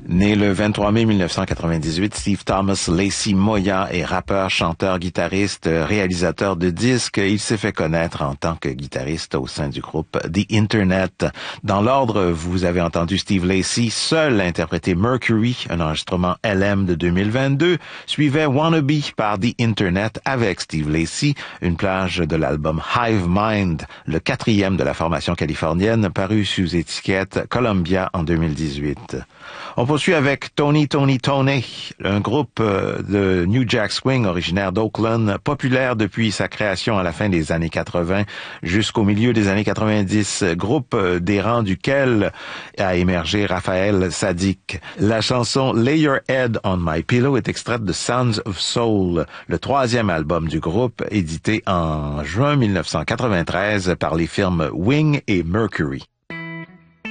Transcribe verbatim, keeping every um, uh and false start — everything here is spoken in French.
Né le vingt-trois mai mille neuf cent quatre-vingt-dix-huit, Steve Thomas Lacy Moya est rappeur, chanteur, guitariste, réalisateur de disques. Il s'est fait connaître en tant que guitariste au sein du groupe The Internet. Dans l'ordre, vous avez entendu Steve Lacy seul interpréter Mercury, un enregistrement L M de deux mille vingt-deux. Suivait Wannabe par The Internet avec Steve Lacy, une plage de l'album Hive Mind, le quatrième de la formation californienne, paru sous étiquette Columbia en deux mille dix-huit. On poursuit avec Tony Tony Tony, un groupe de New Jack Swing originaire d'Oakland, populaire depuis sa création à la fin des années quatre-vingts jusqu'au milieu des années quatre-vingt-dix, groupe des rangs duquel a émergé Raphaël Saadiq. La chanson Lay Your Head on My Pillow est extraite de Sounds of Soul, le troisième album du groupe, édité en juin mille neuf cent quatre-vingt-treize par les firmes Wing et Mercury.